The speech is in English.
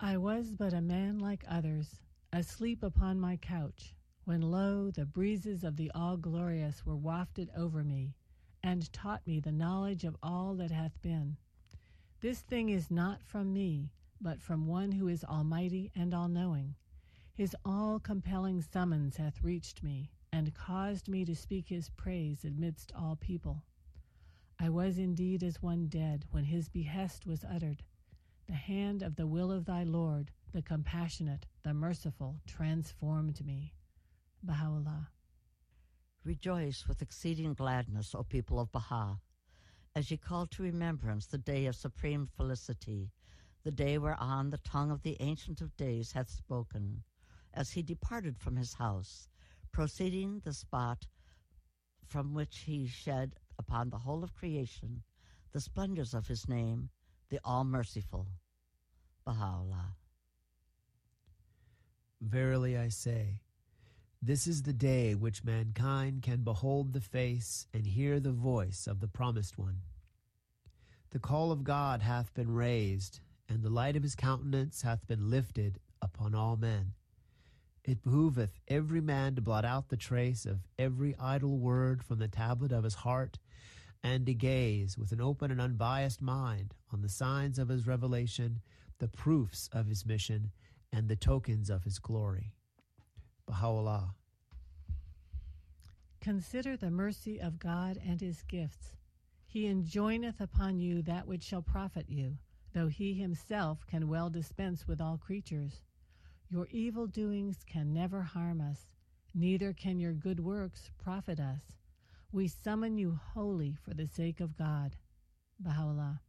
I was but a man like others, asleep upon my couch, when lo, the breezes of the All-Glorious were wafted over me, and taught me the knowledge of all that hath been. This thing is not from me, but from one who is almighty and all-knowing. His all-compelling summons hath reached me, and caused me to speak his praise amidst all people. I was indeed as one dead when his behest was uttered. The hand of the will of thy Lord, the compassionate, the merciful, transformed me. Baha'u'llah. Rejoice with exceeding gladness, O people of Baha, as ye call to remembrance the day of supreme felicity, the day whereon the tongue of the Ancient of Days hath spoken, as he departed from his house, proceeding the spot from which he shed upon the whole of creation the splendors of his name, the All-Merciful. Baha'u'llah. Verily I say, this is the day which mankind can behold the face and hear the voice of the Promised One. The call of God hath been raised, and the light of his countenance hath been lifted upon all men. It behooveth every man to blot out the trace of every idle word from the tablet of his heart, and to gaze with an open and unbiased mind on the signs of his revelation, the proofs of his mission, and the tokens of his glory. Baha'u'llah. Consider the mercy of God and his gifts. He enjoineth upon you that which shall profit you, though he himself can well dispense with all creatures. Your evil doings can never harm us, neither can your good works profit us. We summon you wholly for the sake of God. Baha'u'llah.